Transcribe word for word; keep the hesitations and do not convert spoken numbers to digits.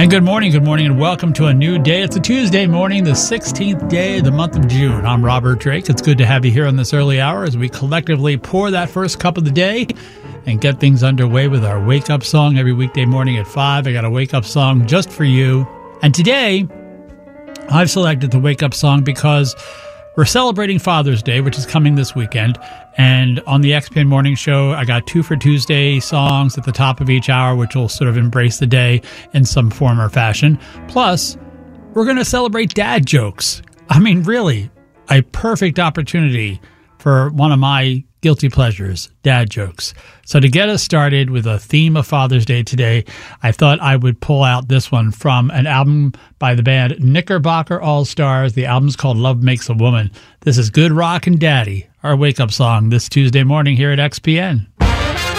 And good morning, good morning, and welcome to a new day. It's a Tuesday morning, the sixteenth day of the month of June. I'm Robert Drake. It's good to have you here on this early hour as we collectively pour that first cup of the day and get things underway with our wake-up song every weekday morning at five. I got a wake-up song just for you. And today, I've selected the wake-up song because we're celebrating Father's Day, which is coming this weekend. And on the X P N Morning Show, I got two for Tuesday songs at the top of each hour, which will sort of embrace the day in some form or fashion. Plus, we're going to celebrate dad jokes. I mean, really, a perfect opportunity for one of my guilty pleasures, dad jokes. So to get us started with a theme of Father's Day today, I thought I would pull out this one from an album by the band Knickerbocker All-Stars. The album's called Love Makes a Woman. This is Good Rockin' Daddy, our wake-up song this Tuesday morning here at X P N.